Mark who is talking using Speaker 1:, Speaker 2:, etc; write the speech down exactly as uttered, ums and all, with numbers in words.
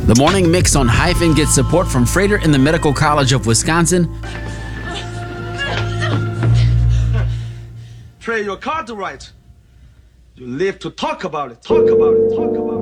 Speaker 1: The Morning Mix on Hyphen gets support from Freighter in the Medical College of Wisconsin.
Speaker 2: Pray your card to write. You live to talk about it, talk about it, talk about it.